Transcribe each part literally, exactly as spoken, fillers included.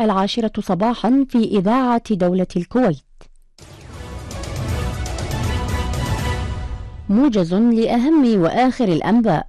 العاشرة صباحا في إذاعة دولة الكويت. موجز لأهم وآخر الأنباء.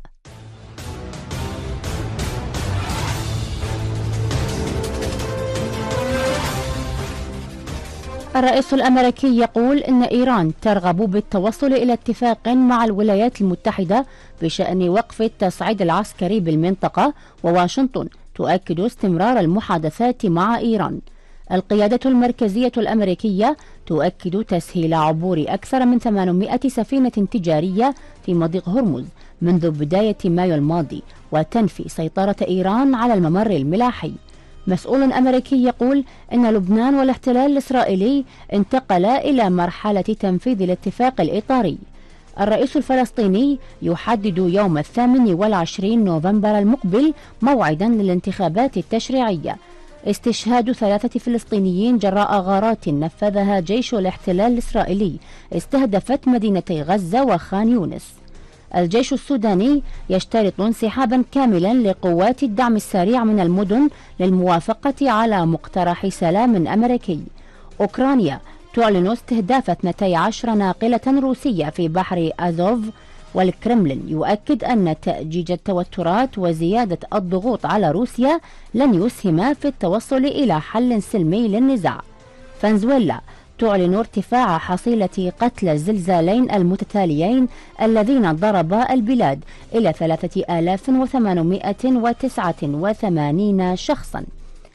الرئيس الأمريكي يقول إن إيران ترغب بالتوصل إلى اتفاق مع الولايات المتحدة بشأن وقف التصعيد العسكري بالمنطقة، وواشنطن تؤكد استمرار المحادثات مع إيران. القيادة المركزية الأمريكية تؤكد تسهيل عبور أكثر من ثمانمائة سفينة تجارية في مضيق هرمز منذ بداية مايو الماضي، وتنفي سيطرة إيران على الممر الملاحي. مسؤول أمريكي يقول إن لبنان والاحتلال الإسرائيلي انتقلا إلى مرحلة تنفيذ الاتفاق الإطاري. الرئيس الفلسطيني يحدد يوم الثامن والعشرين نوفمبر المقبل موعدا للانتخابات التشريعية. استشهاد ثلاثة فلسطينيين جراء غارات نفذها جيش الاحتلال الإسرائيلي استهدفت مدينتي غزة وخان يونس. الجيش السوداني يشترط انسحابا كاملا لقوات الدعم السريع من المدن للموافقة على مقترح سلام أمريكي. أوكرانيا تعلن استهداف اثنتي عشرة ناقلة روسية في بحر أزوف، والكرملين يؤكد أن تأجيج التوترات وزيادة الضغوط على روسيا لن يسهم في التوصل إلى حل سلمي للنزاع. فنزويلا تعلن ارتفاع حصيلة قتل الزلزالين المتتاليين الذين ضربا البلاد إلى ثلاثة آلاف وثمانمائة وتسعة وثمانين شخصا.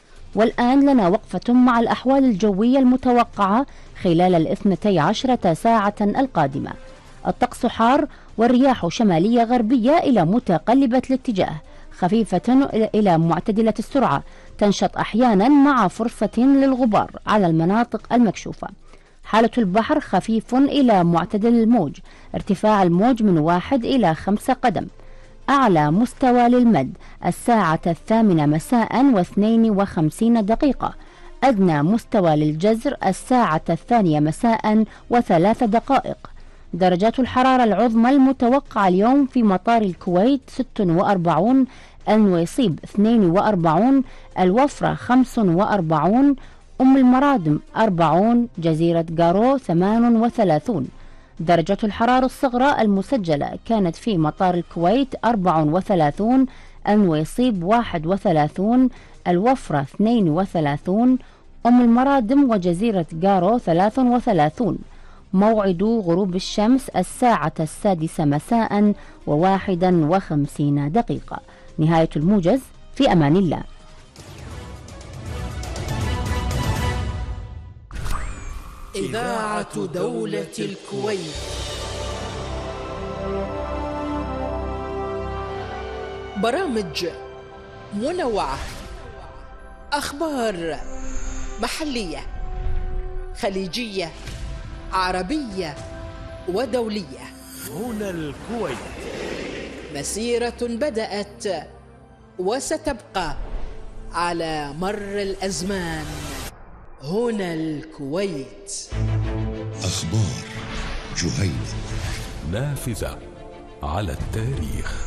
والآن لنا وقفة مع الأحوال الجوية المتوقعة خلال الاثنتي عشرة ساعة القادمة. الطقس حار والرياح شمالية غربية إلى متقلبة الاتجاه خفيفة إلى معتدلة السرعة، تنشط أحيانا مع فرصة للغبار على المناطق المكشوفة. حالة البحر خفيف إلى معتدل الموج، ارتفاع الموج من واحد إلى خمسة قدم. أعلى مستوى للمد الساعة الثامنة مساء واثنين وخمسين دقيقة. أدنى مستوى للجزر الساعة الثانية مساء وثلاث دقائق. درجات الحرارة العظمى المتوقعة اليوم في مطار الكويت ستة وأربعين، النويصيب اثنين وأربعين، الوفرة خمسة وأربعين، أم المرادم أربعين، جزيرة جارو ثمانية وثلاثين. درجة الحرارة الصغرى المسجلة كانت في مطار الكويت أربعة وثلاثين، النويصيب واحد وثلاثين، الوفرة اثنين وثلاثين، أم المرادم وجزيرة جارو ثلاثة وثلاثين. موعد غروب الشمس الساعة السادسة مساء وواحدا وخمسين دقيقة. نهاية الموجز، في أمان الله. إذاعة دولة الكويت. برامج منوعة، أخبار محلية، خليجية، عربية ودولية. هنا الكويت، مسيرة بدأت وستبقى على مر الأزمان. هنا الكويت. أخبار جهينة، نافذة على التاريخ.